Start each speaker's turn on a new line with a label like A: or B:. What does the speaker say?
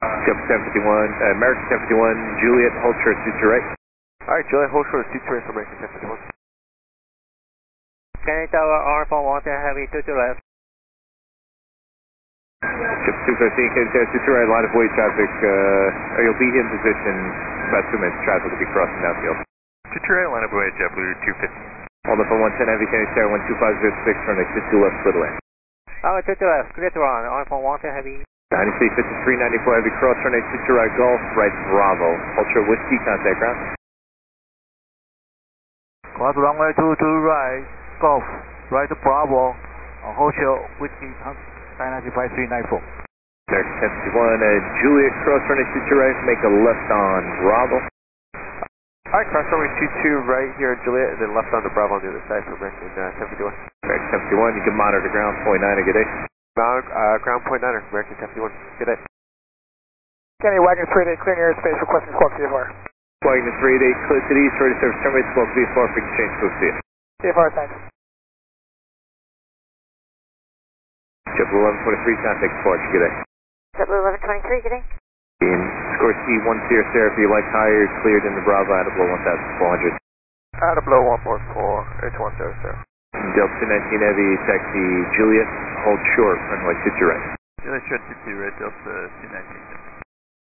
A: Jump 751, American 751, Juliet, hold short, suit to right.
B: Alright, Juliet, hold short, suit to right for American 751.
C: Kennedy Tower, R4 Water Heavy, 2 to left.
A: Jump 215, Kennedy Tower, suit to right, line of way traffic, you'll be in position, about 2 minutes, traffic will be crossing downfield.
B: Suit to right, line of way, JetBlue 250.
A: Hold up on 110 Heavy, Kennedy Tower, 12506, runway 22 left, split away.
C: Oh, 2 to left, clear to run, R4 Water Heavy.
A: 96, 53, 94 Heavy, cross runway 2 to right, Golf, right, Bravo. Hold short, Whiskey, contact ground.
D: Cross runway 2 to right, Golf, right Bravo, hold short, Whiskey, Dynasty 5394.
A: American 751, Juliet, cross runway 2 to right, make a left on Bravo.
B: Alright, cross runway 22 right here at Juliet, and then left on the Bravo on the other side for American 751.
A: American 751, you can monitor ground, point 9, good day.
B: Ground point 9, American 751, good day.
E: Kennedy, Wagner 38, clearing airspace, requesting squawk CFR.
A: Wagner 38, clear to the east, ready to service terminate, squawk VFR, for exchange, code CF.
E: CFR, thanks.
A: JetBlue 1123, contact departure, good day.
F: JetBlue 1123, good day.
A: In Sikorsky 10 Sierra, like higher, cleared in the Bravo, Adablo 1400.
B: Adablo 144, H100.
A: Delta 219 Heavy, taxi Juliet, hold short, runway 2 to right.
B: Juliet, short 2 right, Delta 219.